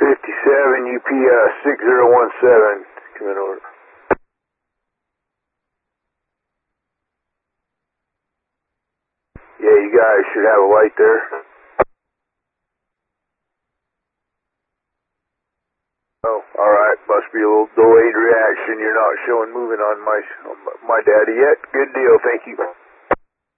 UP 6017, come in order. Yeah, you guys should have a light there. Oh, alright, must be a little delayed reaction. You're not showing moving on my data yet. Good deal, thank you.